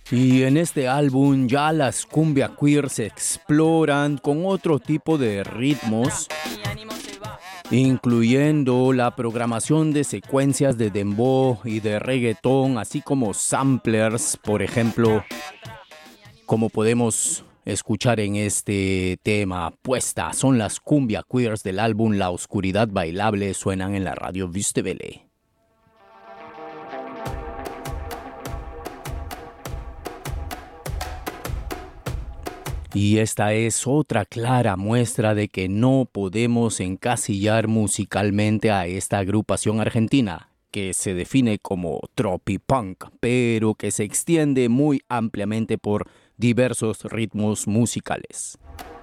Y en este álbum ya las cumbia queer se exploran con otro tipo de ritmos, incluyendo la programación de secuencias de dembow y de reggaetón, así como samplers, por ejemplo, como podemos escuchar en este tema. Puesta son las cumbia queers del álbum La Oscuridad Bailable, suenan en la radio Vistebele. Y esta es otra clara muestra de que no podemos encasillar musicalmente a esta agrupación argentina, que se define como tropipunk, pero que se extiende muy ampliamente por diversos ritmos musicales.